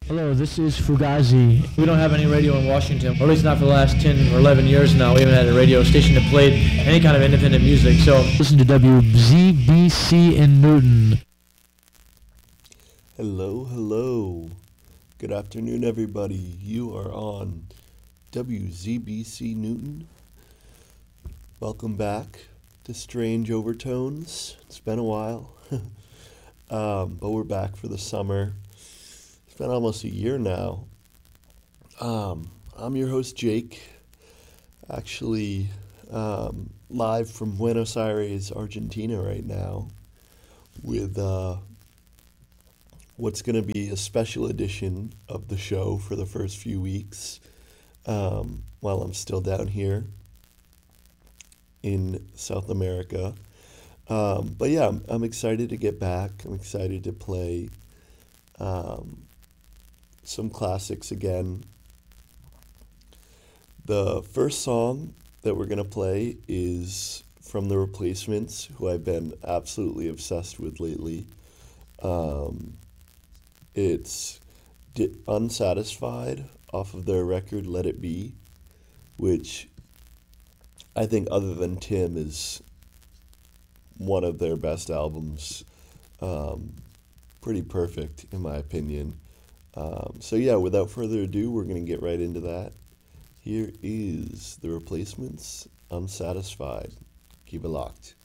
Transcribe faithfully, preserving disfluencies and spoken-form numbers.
Hello, this is Fugazi. We don't have any radio in Washington, or at least not for the last ten or eleven years now. We haven't had a radio station that played any kind of independent music, so listen to W Z B C in Newton. Hello, hello. Good afternoon, everybody. You are on W Z B C Newton. Welcome back to Strange Overtones. It's been a while, um, but we're back for the summer. It's been almost a year now. Um, I'm your host, Jake, actually um, live from Buenos Aires, Argentina right now with uh, what's going to be a special edition of the show for the first few weeks um, while I'm still down here in South America. Um, but yeah, I'm, I'm excited to get back. I'm excited to play um, some classics again. The first song that we're going to play is from The Replacements, who I've been absolutely obsessed with lately. Um, it's Di- Unsatisfied off of their record Let It Be, which I think, other than Tim, is one of their best albums. Um, pretty perfect, in my opinion. Um, so yeah, without further ado, we're going to get right into that. Here is The Replacements, Unsatisfied. Keep it locked.